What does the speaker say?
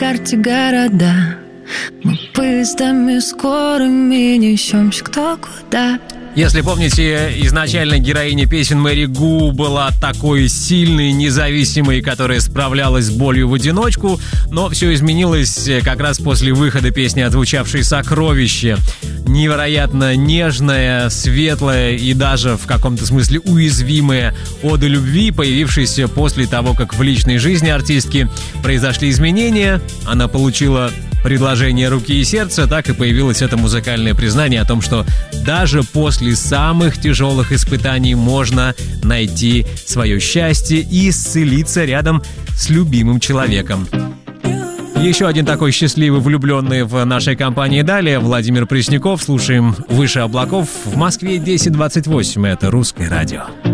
карте города. Мы поездами скорыми несемся кто куда. Если помните, изначально героиня песен Мэри Гу была такой сильной, независимой, которая справлялась с болью в одиночку, но все изменилось как раз после выхода песни, отзвучавшей «Сокровище». Невероятно нежная, светлая и даже в каком-то смысле уязвимая ода любви, появившаяся после того, как в личной жизни артистки произошли изменения. Она получила предложение руки и сердца, так и появилось это музыкальное признание о том, что даже после самых тяжелых испытаний можно найти свое счастье и исцелиться рядом с любимым человеком. Еще один такой счастливый влюбленный в нашей компании далее. Владимир Пресняков. Слушаем «Выше облаков». В Москве 10:28. Это «Русское радио».